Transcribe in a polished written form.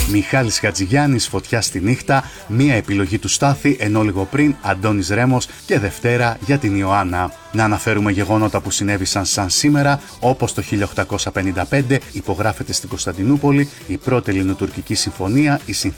Μιχάλης Χατζηγιάννης, Φωτιά στη νύχτα, μία επιλογή του Στάθη, ενώ λίγο πριν Αντώνης Ρέμος και Δευτέρα για την Ιωάννα. Να αναφέρουμε γεγονότα που συνέβησαν σαν σήμερα, όπως το 1855 υπογράφεται στην Κωνσταντινούπολη η πρώτη Ελληνοτουρκική συμφωνία, η